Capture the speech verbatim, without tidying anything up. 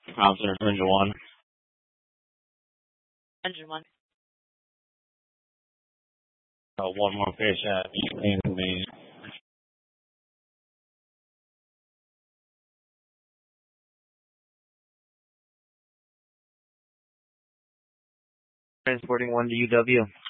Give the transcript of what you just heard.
Thompson or Engine one. Engine one. Uh, one more patient in me. Transporting one to U W.